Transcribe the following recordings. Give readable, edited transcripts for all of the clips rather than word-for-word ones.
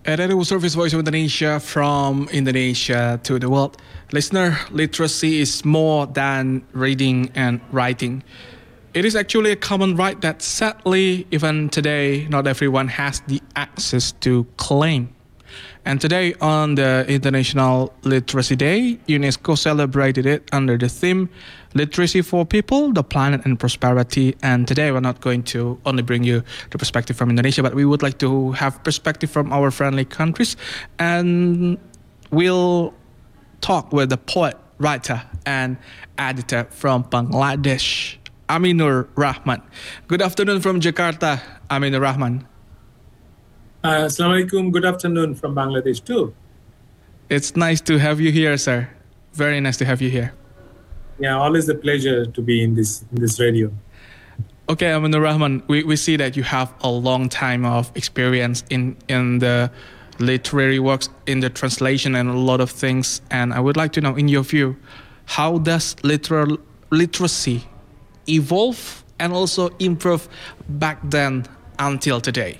Radio Service Voice of Indonesia from Indonesia to the world. Listener, literacy is more than reading and writing. It is actually a common right that sadly, even today, not everyone has the access to claim. And today, on the International Literacy Day, UNESCO celebrated it under the theme Literacy for People, the Planet and Prosperity. And today, we're not going to only bring you the perspective from Indonesia, but we would like to have perspective from our friendly countries. And we'll talk with the poet, writer, and editor from Bangladesh, Aminur Rahman. Good afternoon from Jakarta, Aminur Rahman. Assalamualaikum. Good afternoon from Bangladesh too. It's nice to have you here, sir. Very nice to have you here. Yeah, always a pleasure to be in this radio. Okay, Aminur Rahman, we see that you have a long time of experience in the literary works, in the translation and a lot of things. And I would like to know, in your view, how does literacy evolve and also improve back then until today?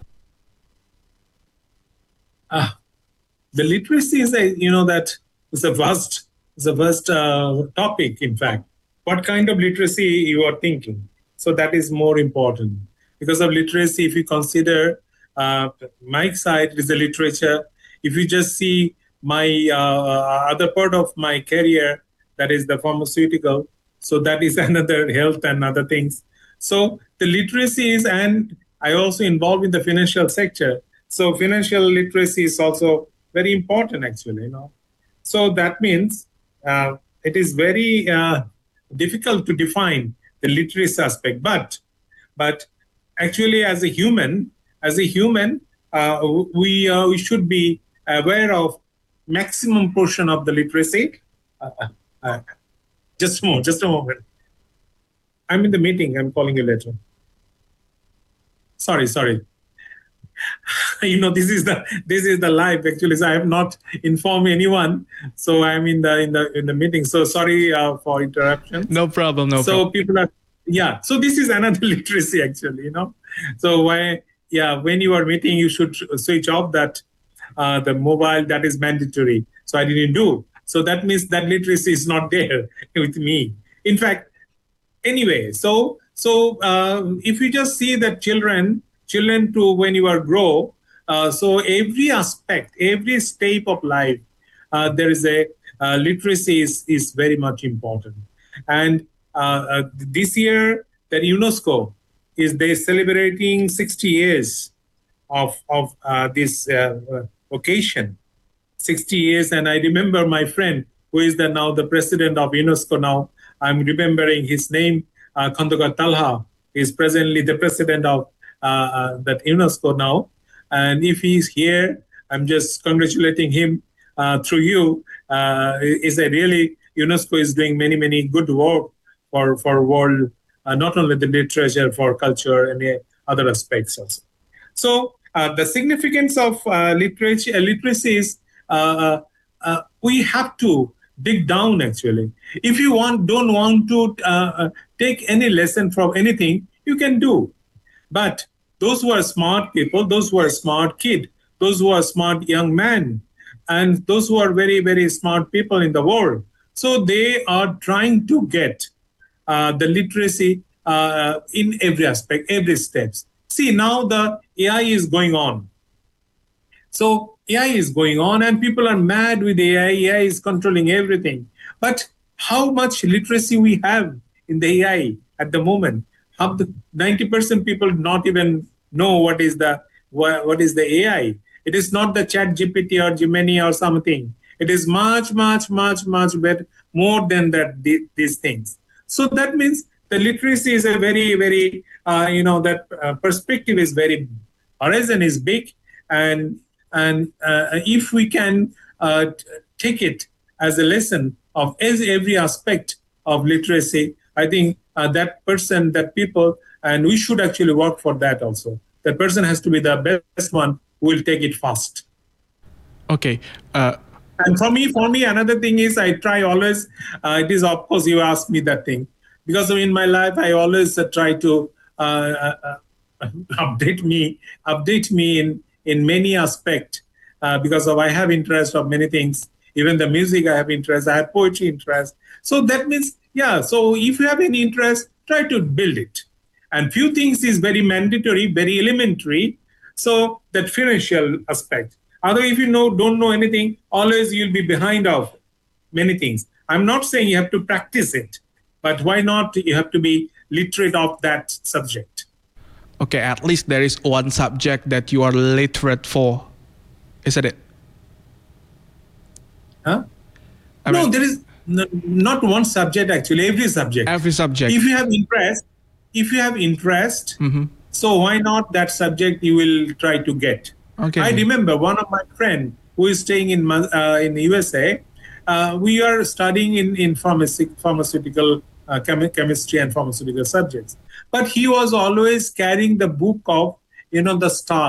The literacy is that is a vast topic. In fact, what kind of literacy you are thinking? So that is more important. Because of literacy, if you consider my side is the literature. If you just see my other part of my career, that is the pharmaceutical. So that is another health and other things. So the literacy is, and I also involved in the financial sector. So financial literacy is also very important, actually. So that means it is very difficult to define the literacy aspect. But actually, as a human, we should be aware of maximum portion of the literacy. Just a moment. I'm in the meeting. I'm calling you later. Sorry. This is the live, actually. So I have not informed anyone. So I'm in the meeting. So sorry for interruption. No problem. So people are, So this is another literacy, actually. So when you are meeting, you should switch off that the mobile. That is mandatory. So I didn't do. So that means that literacy is not there with me. In fact, anyway. So if you just see that children to when you are grow, so every aspect, every step of life, there is a literacy is very much important. And this year, the UNESCO is they celebrating 60 years of this occasion, 60 years. And I remember my friend who is now the president of UNESCO now. I'm remembering his name, Khandakar Talha, is presently the president of that UNESCO now. And if he's here, I'm just congratulating him through you. Is a really, UNESCO is doing many good work for world, not only the literature, for culture and other aspects also. So the significance of literacy is we have to dig down, actually. If you don't want to take any lesson from anything, you can do. But those who are smart people, those who are smart kid, those who are smart young men, and those who are very, very smart people in the world, so they are trying to get the literacy in every aspect, every steps. See, now the AI is going on. So AI is going on and people are mad with AI. AI is controlling everything. But how much literacy we have in the AI at the moment? 90% people not even know what is the AI. It is not the Chat GPT or Gemini or something. It is much better, more than that, these things. So that means the literacy is a very, very, that perspective is very, horizon is big. And if we can take it as a lesson of every aspect of literacy, I think that person, that people, and we should actually work for that also. That person has to be the best one who will take it fast. Okay. And for me, another thing is I try always, it is of course you asked me that thing, because in my life I always try to update me in many aspects because of I have interest of many things. Even the music I have interest, I have poetry interest. So that means, yeah, so if you have any interest, try to build it. And few things is very mandatory, very elementary. So that financial aspect. Although if you don't know anything, always you'll be behind of many things. I'm not saying you have to practice it, but why not? You have to be literate of that subject. Okay, at least there is one subject that you are literate for, isn't it? Huh? I No, mean, there is not one subject actually. Every subject. every subject. If you have interest, Mhm. so why not that subject you will try to get? Okay. I remember one of my friend who is staying in USA. We are studying in pharmaceutical chemistry and pharmaceutical subjects, but he was always carrying the book of the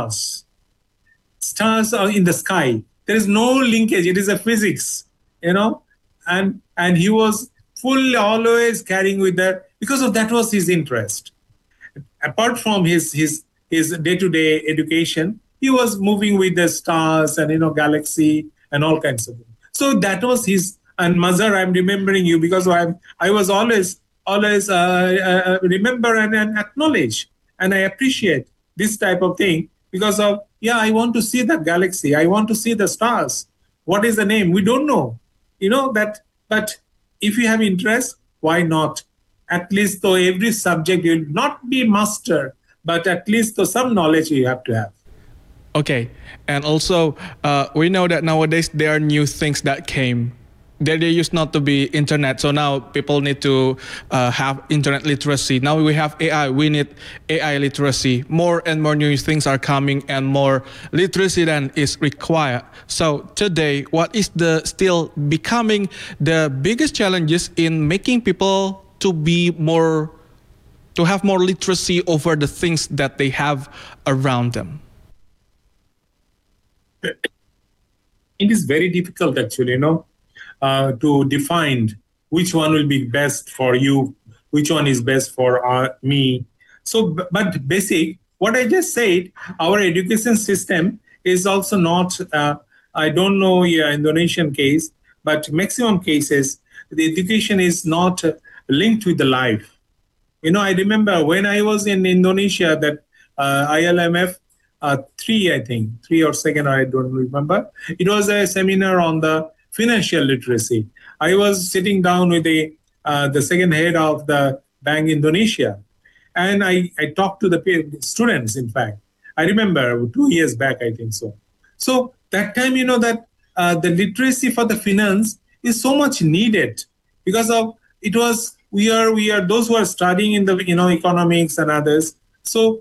stars are in the sky. There is no linkage. It is a physics, and he was full always carrying with that because of that was his interest. Apart from his day-to-day education, he was moving with the stars and galaxy and all kinds of things. So that was his. And Mazhar, I'm remembering you because I was always remember and acknowledge and I appreciate this type of thing because of I want to see the galaxy, I want to see the stars. What is the name? We don't know, that. But if you have interest, why not? At least though every subject will not be master, but at least though some knowledge you have to have. Okay, and also we know that nowadays there are new things that came. There used not to be internet, so now people need to have internet literacy. Now we have AI, we need AI literacy. More and more new things are coming, and more literacy then is required. So today, what is still becoming the biggest challenges in making people to have more literacy over the things that they have around them? It is very difficult actually, to define which one will be best for you, which one is best for me. So, but basic, what I just said, our education system is also not, I don't know Indonesian case, but maximum cases, the education is not linked with the life. I remember when I was in Indonesia, that ILMF 3 or second, I don't remember. It was a seminar on the financial literacy. I was sitting down with the second head of the Bank Indonesia, and I talked to the students. In fact, I remember 2 years back, I think so. So that time, that the literacy for the finance is so much needed because of it was we are those who are studying in the economics and others. So